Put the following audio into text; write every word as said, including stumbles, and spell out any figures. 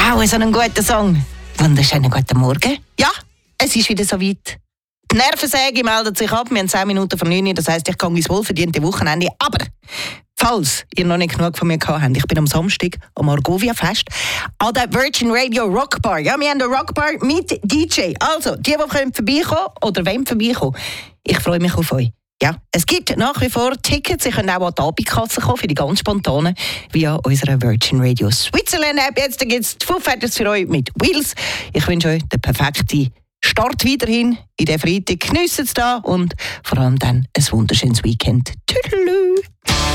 Wow, so ein guter Song. Wunderschönen guten Morgen. Ja, es ist wieder soweit. Die Nervensäge meldet sich ab. Wir haben zehn Minuten vor neun. Das heisst, ich kann ins wohlverdiente Wochenende. Aber falls ihr noch nicht genug von mir gehabt habt, ich bin am Samstag am Argovia-Fest an der Virgin Radio Rockbar. Ja, wir haben eine Rockbar mit D J. Also, die, die können vorbeikommen oder wollen vorbeikommen, ich freue mich auf euch. Ja, es gibt nach wie vor Tickets. Sie können auch an die Abendkasse kommen für die ganz spontanen via unserer Virgin Radio Switzerland App. Jetzt gibt es die Foo Fighters für euch mit Wheels. Ich wünsche euch den perfekten Start weiterhin in den Freitag. Geniessen es da und vor allem dann ein wunderschönes Weekend. Tschüss.